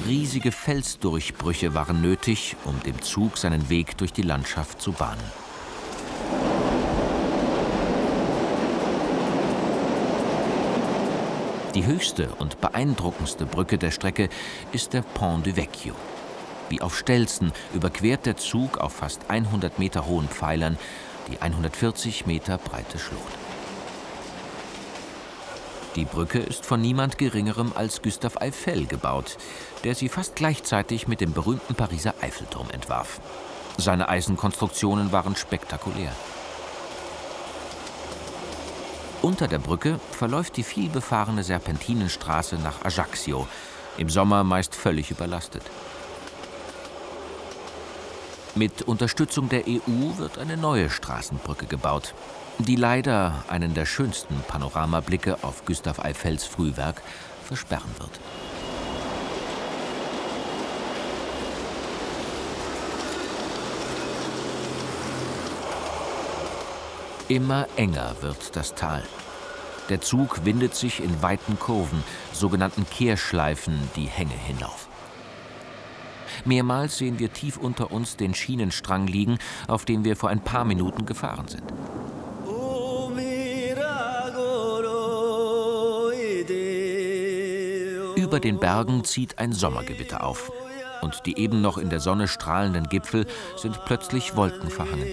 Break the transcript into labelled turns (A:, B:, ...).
A: Riesige Felsdurchbrüche waren nötig, um dem Zug seinen Weg durch die Landschaft zu bahnen. Die höchste und beeindruckendste Brücke der Strecke ist der Pont du Vecchio. Wie auf Stelzen überquert der Zug auf fast 100 Meter hohen Pfeilern die 140 Meter breite Schlucht. Die Brücke ist von niemand Geringerem als Gustave Eiffel gebaut, der sie fast gleichzeitig mit dem berühmten Pariser Eiffelturm entwarf. Seine Eisenkonstruktionen waren spektakulär. Unter der Brücke verläuft die vielbefahrene Serpentinenstraße nach Ajaccio, im Sommer meist völlig überlastet. Mit Unterstützung der EU wird eine neue Straßenbrücke gebaut, die leider einen der schönsten Panoramablicke auf Gustave Eiffels Frühwerk versperren wird. Immer enger wird das Tal. Der Zug windet sich in weiten Kurven, sogenannten Kehrschleifen, die Hänge hinauf. Mehrmals sehen wir tief unter uns den Schienenstrang liegen, auf dem wir vor ein paar Minuten gefahren sind. Über den Bergen zieht ein Sommergewitter auf und die eben noch in der Sonne strahlenden Gipfel sind plötzlich wolkenverhangen.